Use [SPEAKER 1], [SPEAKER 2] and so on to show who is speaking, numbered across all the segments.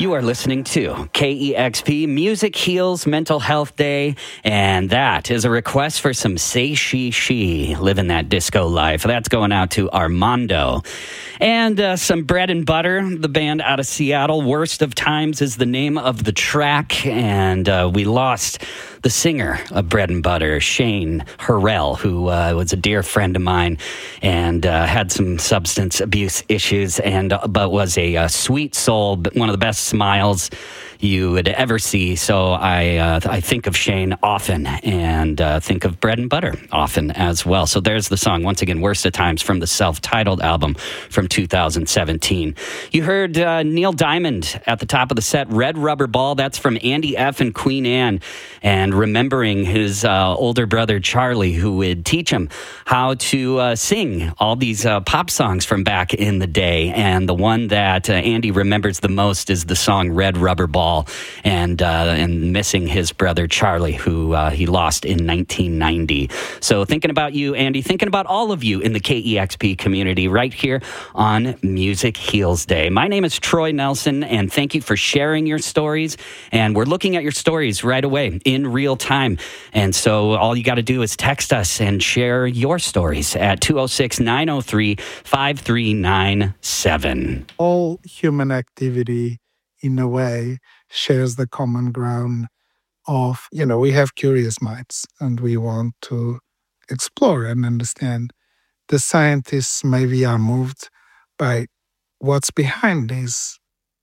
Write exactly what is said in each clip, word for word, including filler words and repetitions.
[SPEAKER 1] You are listening to K E X P Music Heals Mental Health Day, and that is a request for some Say She She, living that disco life. That's going out to Armando. And uh, some Bread and Butter, the band out of Seattle. Worst of Times is the name of the track, and uh, we lost the singer of Bread and Butter, Shane Harrell, who uh, was a dear friend of mine and uh, had some substance abuse issues, and uh, but was a, a sweet soul, one of the best smiles you would ever see. So I uh, I think of Shane often, and uh, think of Bread and Butter often as well. So there's the song, once again, Worst of Times, from the self-titled album from two thousand seventeen. You heard uh, Neil Diamond at the top of the set, Red Rubber Ball. That's from Andy F. and Queen Anne, and remembering his uh, older brother Charlie, who would teach him how to uh, sing all these uh, pop songs from back in the day. And the one that uh, Andy remembers the most is the song Red Rubber Ball, and uh, and missing his brother Charlie, who uh, he lost in nineteen ninety. So thinking about you, Andy, thinking about all of you in the K E X P community right here on Music Heals Day. My name is Troy Nelson, and thank you for sharing your stories. And we're looking at your stories right away in real time. And so all you got to do is text us and share your stories at two oh six, nine oh three, five three nine seven.
[SPEAKER 2] All human activity, in a way, shares the common ground of, you know, we have curious minds and we want to explore and understand. The scientists maybe are moved by what's behind this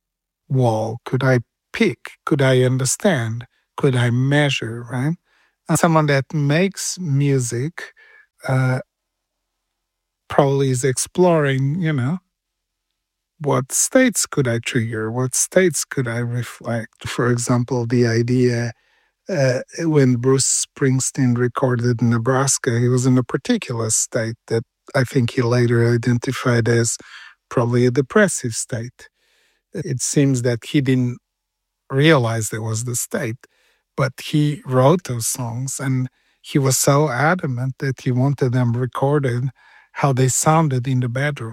[SPEAKER 2] wall. Could I pick? Could I understand? Could I measure, right? And someone that makes music uh, probably is exploring, you know, what states could I trigger? What states could I reflect? For example, the idea uh, when Bruce Springsteen recorded Nebraska, he was in a particular state that I think he later identified as probably a depressive state. It seems that he didn't realize that was the state, but he wrote those songs and he was so adamant that he wanted them recorded how they sounded in the bedroom.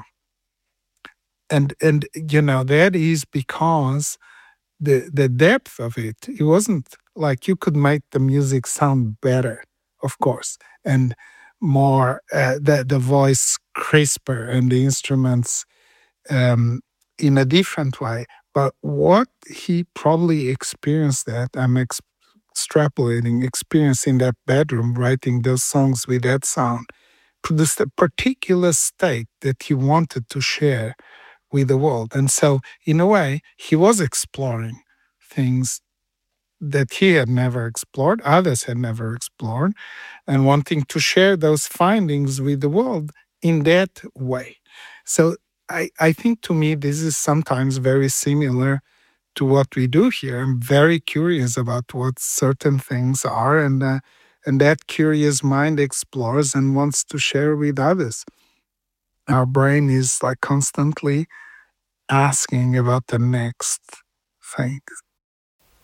[SPEAKER 2] And, and you know, that is because the the depth of it, it wasn't like you could make the music sound better, of course, and more, uh, the, the voice crisper and the instruments um, in a different way. But what he probably experienced that, I'm ex- extrapolating, experiencing that bedroom, writing those songs with that sound, produced a particular state that he wanted to share with the world. And so, in a way, he was exploring things that he had never explored, others had never explored, and wanting to share those findings with the world in that way. So I, I think to me, this is sometimes very similar to what we do here. I'm very curious about what certain things are, and uh, and that curious mind explores and wants to share with others. Our brain is like constantly asking about the next thing.